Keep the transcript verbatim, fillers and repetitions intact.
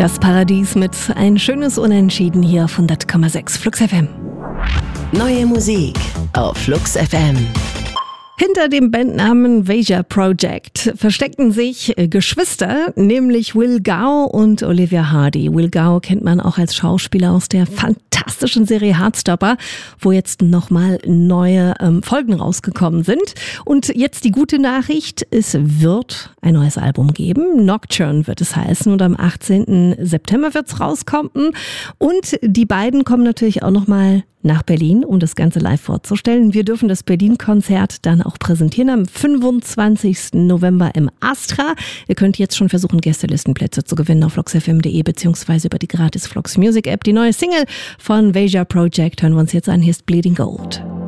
Das Paradies mit ein schönes Unentschieden hier auf hundert Komma sechs Flux F M. Neue Musik auf Flux F M. Hinter dem Bandnamen Veja Project versteckten sich Geschwister, nämlich Will Gao und Olivia Hardy. Will Gao kennt man auch als Schauspieler aus der fantastischen Serie Heartstopper, wo jetzt nochmal neue ähm, Folgen rausgekommen sind. Und jetzt die gute Nachricht, es wird ein neues Album geben. Nocturne wird es heißen und am achtzehnten September wird es rauskommen. Und die beiden kommen natürlich auch nochmal nach Berlin, um das Ganze live vorzustellen. Wir dürfen das Berlin-Konzert dann auch präsentieren am fünfundzwanzigsten November im Astra. Ihr könnt jetzt schon versuchen, Gästelistenplätze zu gewinnen auf flux f m punkt de beziehungsweise über die gratis Flux Music App. Die neue Single von Veja Project hören wir uns jetzt an. Hier ist Bleeding Gold.